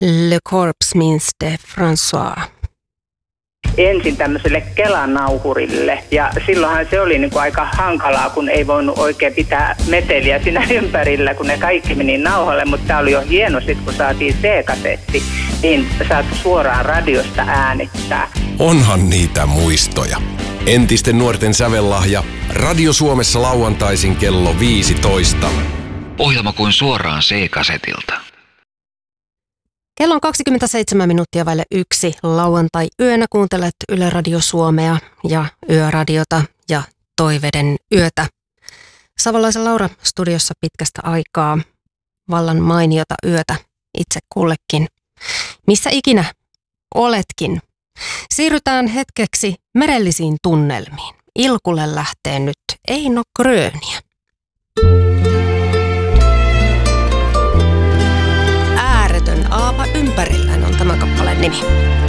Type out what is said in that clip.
Le Corps Means de François. Ensin tämmöiselle Kelanauhurille ja silloinhan se oli niin kuin aika hankalaa, kun ei voinut oikein pitää meteliä siinä ympärillä, kun ne kaikki meni nauhalle, mutta tämä oli jo hieno sitten, kun saatiin C-kasetti, niin saat suoraan radiosta äänittää. Onhan niitä muistoja. Entisten nuorten sävellahja Radio Suomessa lauantaisin kello 15. Ohjelma kuin suoraan C-kasetilta. Kello on 27 minuuttia vaille 1 lauantai-yönä. Kuuntelet Yle Radio Suomea ja Yöradiota ja Toiveiden yötä. Savolaisen Laura studiossa pitkästä aikaa. Vallan mainiota yötä itse kullekin. Missä ikinä oletkin. Siirrytään hetkeksi merellisiin tunnelmiin. Ilkulle lähtee nyt Eino Gröniä. Ääretön aapa ympärillään on tämän kappaleen nimi.